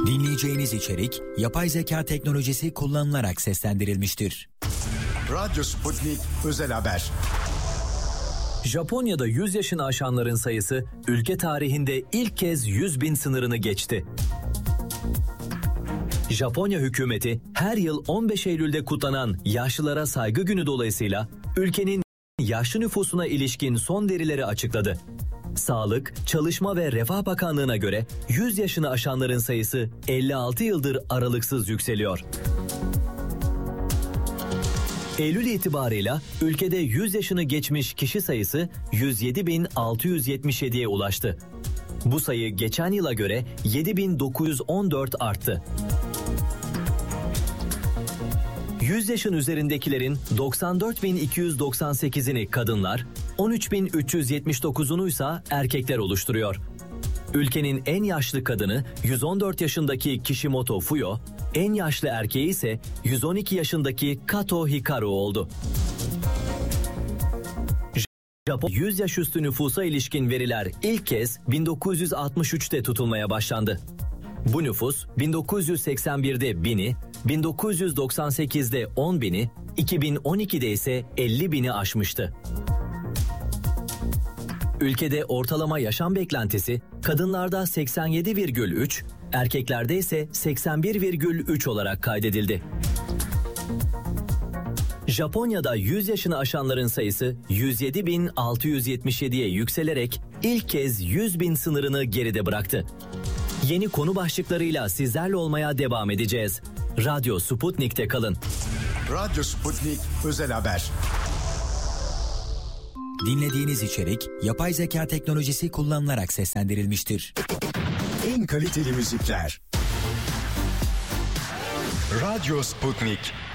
Dinleyeceğiniz içerik yapay zeka teknolojisi kullanılarak seslendirilmiştir. Radyo Sputnik Özel Haber. Japonya'da 100 yaşını aşanların sayısı ülke tarihinde ilk kez 100.000 sınırını geçti. Japonya hükümeti her yıl 15 Eylül'de kutlanan Yaşlılara Saygı Günü dolayısıyla ülkenin yaşlı nüfusuna ilişkin son verileri açıkladı. Sağlık, Çalışma ve Refah Bakanlığı'na göre 100 yaşını aşanların sayısı 56 yıldır aralıksız yükseliyor. Eylül itibarıyla ülkede 100 yaşını geçmiş kişi sayısı 107.677'ye ulaştı. Bu sayı geçen yıla göre 7.914 arttı. 100 yaşın üzerindekilerin 94.298'ini kadınlar, 13.379'unu ise erkekler oluşturuyor. Ülkenin en yaşlı kadını 114 yaşındaki Kishimoto Fuyo, en yaşlı erkeği ise 112 yaşındaki Kato Hikaru oldu. Japon 100 yaş üstü nüfusa ilişkin veriler ilk kez 1963'te tutulmaya başlandı. Bu nüfus 1981'de 1000'i, 1998'de 10.000'i, 2012'de ise 50.000'i aşmıştı. Ülkede ortalama yaşam beklentisi kadınlarda 87,3, erkeklerde ise 81,3 olarak kaydedildi. Japonya'da 100 yaşını aşanların sayısı 107.677'ye yükselerek ilk kez 100.000 sınırını geride bıraktı. Yeni konu başlıklarıyla sizlerle olmaya devam edeceğiz. Radyo Sputnik'te kalın. Radyo Sputnik Özel Haber. Dinlediğiniz içerik yapay zeka teknolojisi kullanılarak seslendirilmiştir. En kaliteli müzikler. Radyo Sputnik.